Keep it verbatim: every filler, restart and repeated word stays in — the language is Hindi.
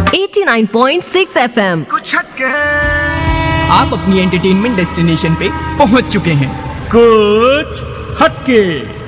नवासी पॉइंट छह एफएम। कुछ हटके आप अपनी एंटरटेनमेंट डेस्टिनेशन पे पहुंच चुके हैं। कुछ हटके।